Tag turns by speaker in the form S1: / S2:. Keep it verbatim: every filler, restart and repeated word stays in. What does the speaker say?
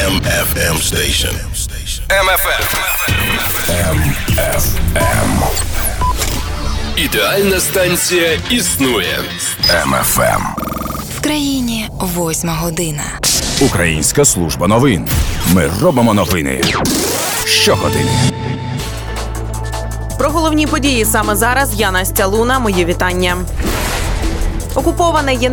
S1: М Ф М Station.
S2: М Ф М.
S1: М Ф М.
S2: Ідеальна станція існує.
S1: М Ф М.
S3: В країні восьма година.
S4: Українська служба новин. Ми робимо новини щогодини.
S5: Про головні події саме зараз я Настя Луна. Моє вітання. Окуповане є